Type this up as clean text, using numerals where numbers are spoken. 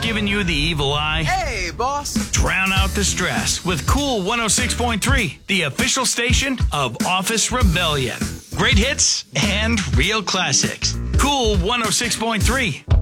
giving you the evil eye? Hey, boss. Drown out the stress with Cool 106.3, the official station of Office Rebellion. Great hits and real classics. Cool 106.3.